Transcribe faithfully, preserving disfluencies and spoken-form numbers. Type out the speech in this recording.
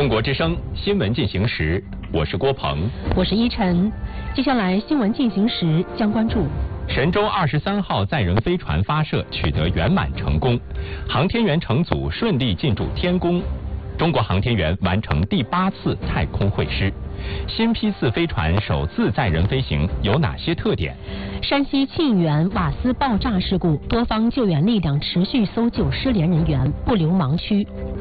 中国之声新闻进行时，我是郭鹏， 我是依晨。接下来新闻进行时将关注： 神舟二十三号载人飞船发射取得圆满成功，航天员乘组顺利进驻天宫。中国航天员完成第八次太空会师。新批次飞船首次载人飞行有哪些特点？ 山西沁源瓦斯爆炸事故，多方救援力量持续搜救失联人员，不留盲区。